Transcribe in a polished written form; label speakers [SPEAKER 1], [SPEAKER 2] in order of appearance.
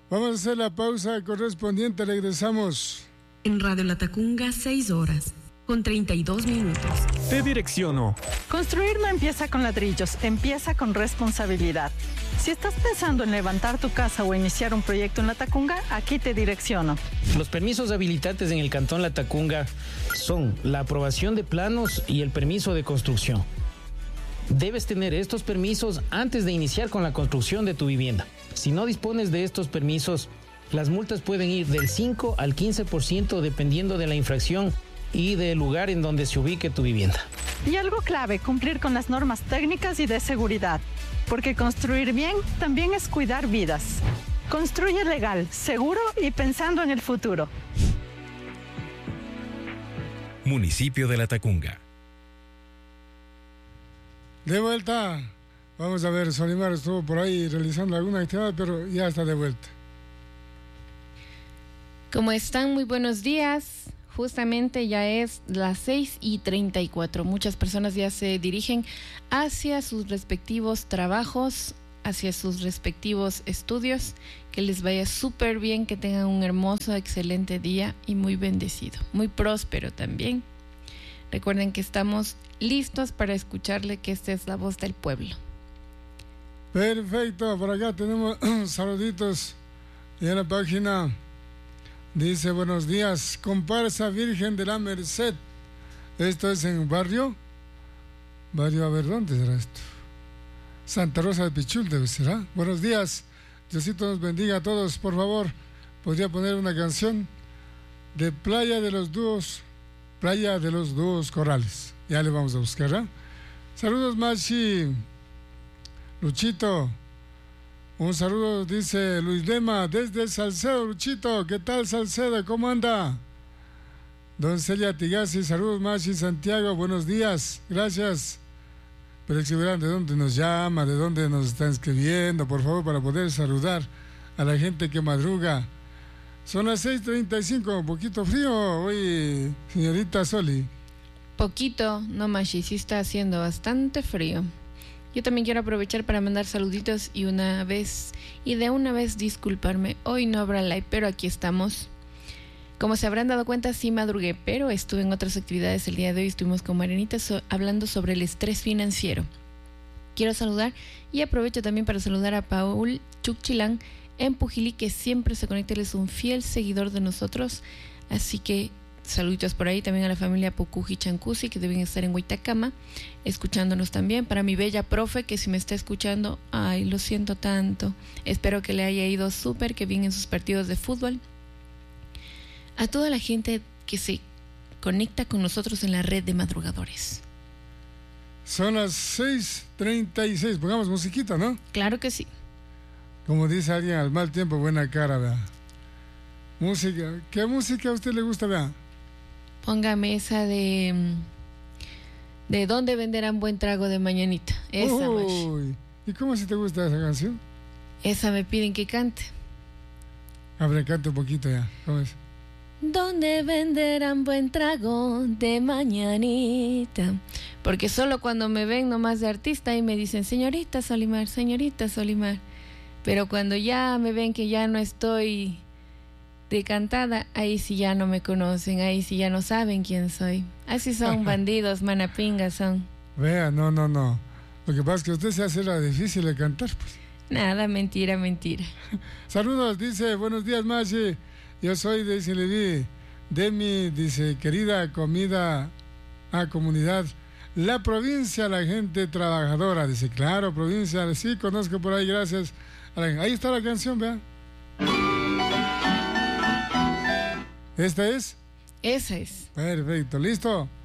[SPEAKER 1] Vamos a hacer la pausa correspondiente, regresamos.
[SPEAKER 2] En Radio Latacunga, 6 horas, con 32 minutos.
[SPEAKER 3] Te direcciono.
[SPEAKER 4] Construir no empieza con ladrillos, empieza con responsabilidad. Si estás pensando en levantar tu casa o iniciar un proyecto en Latacunga, aquí te direcciono.
[SPEAKER 5] Los permisos habilitantes en el Cantón Latacunga son la aprobación de planos y el permiso de construcción. Debes tener estos permisos antes de iniciar con la construcción de tu vivienda. Si no dispones de estos permisos, las multas pueden ir del 5 al 15% dependiendo de la infracción y del lugar en donde se ubique tu vivienda.
[SPEAKER 4] Y algo clave, cumplir con las normas técnicas y de seguridad. Porque construir bien también es cuidar vidas. Construye legal, seguro y pensando en el futuro.
[SPEAKER 6] Municipio de Latacunga.
[SPEAKER 1] De vuelta. Vamos a ver, Solimar estuvo por ahí realizando alguna actividad, pero ya está de vuelta.
[SPEAKER 7] ¿Cómo están? Muy buenos días. Justamente ya es las 6:34. Muchas personas ya se dirigen hacia sus respectivos trabajos, hacia sus respectivos estudios. Que les vaya súper bien, que tengan un hermoso, excelente día y muy bendecido, muy próspero también. Recuerden que estamos listos para escucharle, que esta es la voz del pueblo.
[SPEAKER 1] Perfecto, por acá tenemos saluditos y en la página dice: buenos días, comparsa Virgen de la Merced. Esto es en barrio, a ver, ¿dónde será esto? Santa Rosa de Pichul, debe ser, ¿ah? Buenos días, Diosito nos bendiga a todos. Por favor, podría poner una canción de Playa de los Dúos Corales. Ya le vamos a buscar, ¿ah? Saludos, Machi. Luchito, un saludo, dice Luis Lema, desde Salcedo. Luchito, ¿qué tal, Salcedo? ¿Cómo anda? Don Celia Tigasi, saludos, Machi Santiago, buenos días, gracias. Pero si verán de dónde nos llama, de dónde nos está escribiendo, por favor, para poder saludar a la gente que madruga. Son las 6:35, un poquito frío hoy, señorita Soli.
[SPEAKER 7] Poquito, no, Machi, sí está haciendo bastante frío. Yo también quiero aprovechar para mandar saluditos y de una vez disculparme. Hoy no habrá live, pero aquí estamos. Como se habrán dado cuenta, sí madrugué, pero estuve en otras actividades el día de hoy. Estuvimos con Marianita hablando sobre el estrés financiero. Quiero saludar y aprovecho también para saludar a Paul Chuchilán en Pujilí, que siempre se conecta, él es un fiel seguidor de nosotros. Así que saluditos por ahí también a la familia Pocuji Chancusi, que deben estar en Huaytacama, escuchándonos también. Para mi bella profe, que si me está escuchando, ay, lo siento tanto. Espero que le haya ido súper, que bien en sus partidos de fútbol. A toda la gente que se conecta con nosotros en la red de madrugadores.
[SPEAKER 1] Son las 6:36, pongamos musiquita, ¿no?
[SPEAKER 7] Claro que sí.
[SPEAKER 1] Como dice alguien, al mal tiempo, buena cara, vea. Música, ¿qué música a usted le gusta, vea?
[SPEAKER 7] Póngame esa de ¿dónde venderán buen trago de mañanita? Esa,
[SPEAKER 1] Uy, ¿y cómo si te gusta esa canción?
[SPEAKER 7] Esa me piden que cante.
[SPEAKER 1] A ver, cante un poquito ya, ¿cómo es?
[SPEAKER 7] ¿Dónde venderán buen trago de mañanita? Porque solo cuando me ven nomás de artista y me dicen, señorita Solimar, señorita Solimar. Pero cuando ya me ven que ya no estoy de cantada, ahí sí ya no me conocen, ahí sí ya no saben quién soy. Así son bandidos, manapingas son.
[SPEAKER 1] Vea, no. Lo que pasa es que usted se hace la difícil de cantar, pues.
[SPEAKER 7] Nada, mentira.
[SPEAKER 1] Saludos, dice, buenos días, Machi. Yo soy de Sinleví, de mi, dice, querida comunidad, la provincia, la gente trabajadora. Dice, claro, provincia, sí, conozco por ahí, gracias. Ahí está la canción, vean. ¿Esta es?
[SPEAKER 7] Esa es.
[SPEAKER 1] Perfecto, ¿listo?